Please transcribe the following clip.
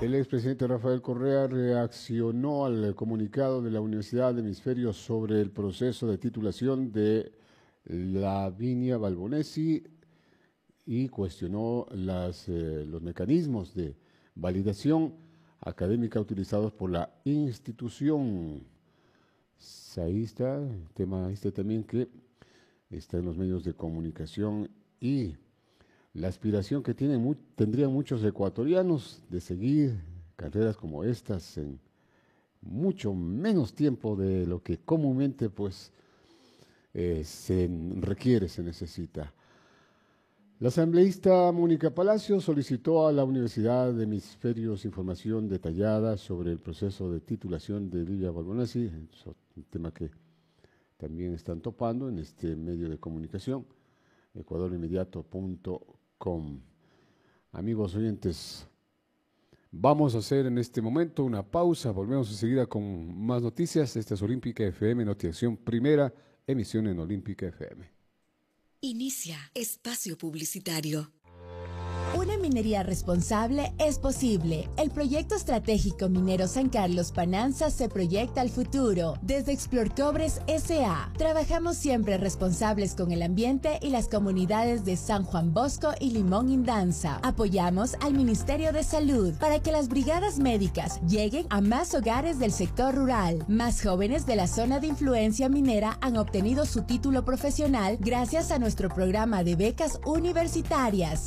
El expresidente Rafael Correa reaccionó al comunicado de la Universidad de Hemisferio sobre el proceso de titulación de Lavinia Balbonesi y cuestionó los mecanismos de validación académica utilizados por la institución. Ahí está el tema también que está en los medios de comunicación y la aspiración que tendrían muchos ecuatorianos de seguir carreras como estas en mucho menos tiempo de lo que comúnmente se requiere, se necesita. La asambleísta Mónica Palacios solicitó a la Universidad de Hemisferios información detallada sobre el proceso de titulación de Lilia Balbonesi, un tema que también están topando en este medio de comunicación, ecuadorinmediato.com. Amigos oyentes, vamos a hacer en este momento una pausa, volvemos enseguida con más noticias. Esta es Olímpica FM, Notiacción Primera, emisión en Olímpica FM. Inicia espacio publicitario. Una minería responsable es posible. El proyecto estratégico minero San Carlos Pananza se proyecta al futuro. Desde Explorcobres S.A. trabajamos siempre responsables con el ambiente y las comunidades de San Juan Bosco y Limón Indanza. Apoyamos al Ministerio de Salud para que las brigadas médicas lleguen a más hogares del sector rural. Más jóvenes de la zona de influencia minera han obtenido su título profesional gracias a nuestro programa de becas universitarias.